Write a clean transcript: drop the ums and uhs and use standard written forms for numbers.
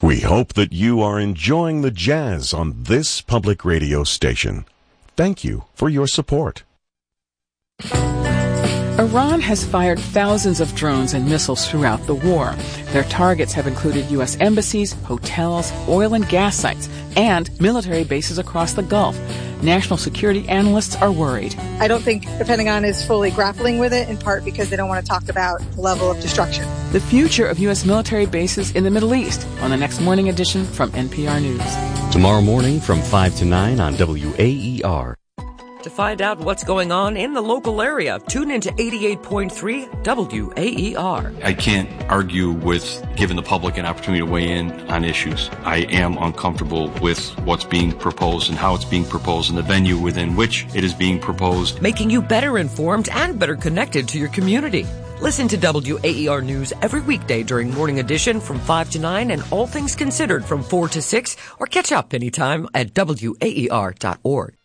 We hope that you are enjoying the jazz on this public radio station. Thank you for your support. Iran has fired thousands of drones and missiles throughout the war. Their targets have included U.S. embassies, hotels, oil and gas sites, and military bases across the Gulf. National security analysts are worried. I don't think the Pentagon is fully grappling with it, in part because they don't want to talk about the level of destruction. The future of U.S. military bases in the Middle East on the next morning edition from NPR News. Tomorrow morning from 5 to 9 on WAER. To find out what's going on in the local area, tune into 88.3 WAER. I can't argue with giving the public an opportunity to weigh in on issues. I am uncomfortable with what's being proposed and how it's being proposed and the venue within which it is being proposed. Making you better informed and better connected to your community. Listen to WAER News every weekday during Morning Edition from 5 to 9 and All Things Considered from 4 to 6, or catch up anytime at WAER.org.